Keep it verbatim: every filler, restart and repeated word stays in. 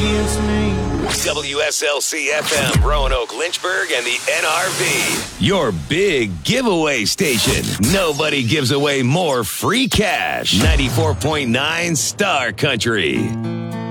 against me. W S L C F M, Roanoke, Lynchburg, and the N R V. Your big giveaway station. Nobody gives away more free cash. ninety-four point nine Star Country.